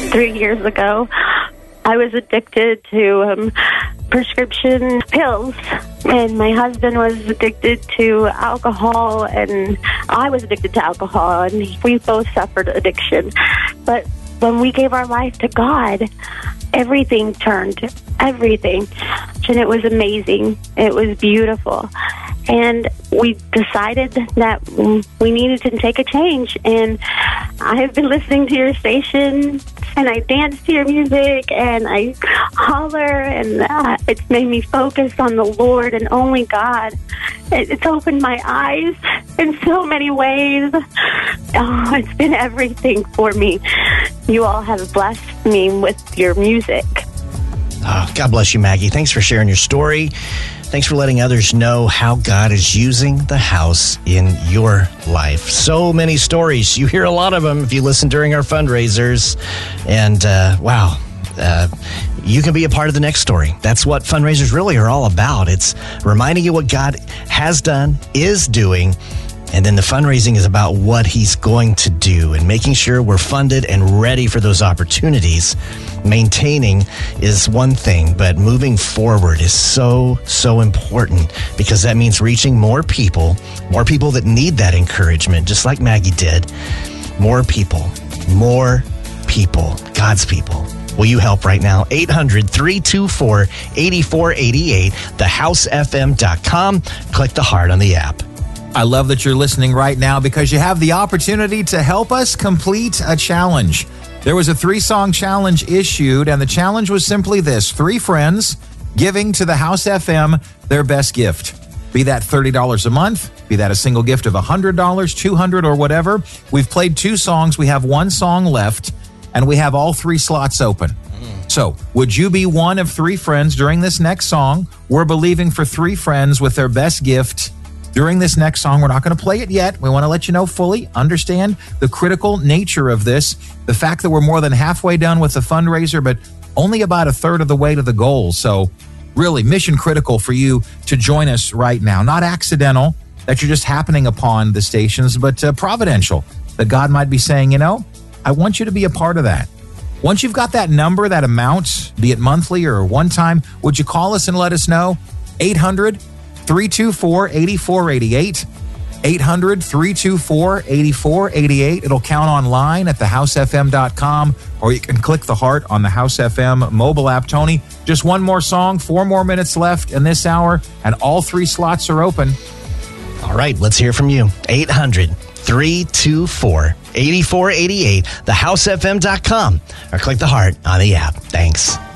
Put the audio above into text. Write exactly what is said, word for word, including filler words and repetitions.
three years ago. I was addicted to um, prescription pills, and my husband was addicted to alcohol, and I was addicted to alcohol, and we both suffered addiction. But when we gave our life to God, everything turned, everything, and it was amazing. It was beautiful. And we decided that we needed to take a change. And I have been listening to your station, and I dance to your music, and I holler, and uh, it's made me focus on the Lord and only God. It, it's opened my eyes in so many ways. Oh, it's been everything for me. You all have blessed me with your music. Oh, God bless you, Maggie. Thanks for sharing your story. Thanks for letting others know how God is using the house in your life. So many stories. You hear a lot of them if you listen during our fundraisers. And uh, wow, uh, you can be a part of the next story. That's what fundraisers really are all about. It's reminding you what God has done, is doing, and then the fundraising is about what he's going to do and making sure we're funded and ready for those opportunities. Maintaining is one thing, but moving forward is so, so important, because that means reaching more people, more people that need that encouragement, just like Maggie did. More people, more people, God's people. Will you help right now? eight hundred, three two four, eight four eight eight, the house f m dot com. Click the heart on the app. I love that you're listening right now, because you have the opportunity to help us complete a challenge. There was a three-song challenge issued, and the challenge was simply this: three friends giving to the House F M their best gift. Be that thirty dollars a month, be that a single gift of one hundred dollars, two hundred dollars, or whatever. We've played two songs. We have one song left, and we have all three slots open. So, would you be one of three friends during this next song? We're believing for three friends with their best gift during this next song. We're not going to play it yet. We want to let you know fully, understand the critical nature of this, the fact that we're more than halfway done with the fundraiser, but only about a third of the way to the goal. So really mission critical for you to join us right now. Not accidental that you're just happening upon the stations, but uh, providential, that God might be saying, you know, I want you to be a part of that. Once you've got that number, that amount, be it monthly or one time, would you call us and let us know? eight hundred, three two four, eight four eight eight. eight hundred, three two four, eight four eight eight. It'll count online at the house f m dot com, or you can click the heart on the House F M mobile app. Tony, just one more song, four more minutes left in this hour, and all three slots are open. All right, let's hear from you. eight hundred, three two four, eight four eight eight, the house f m dot com, or click the heart on the app. Thanks.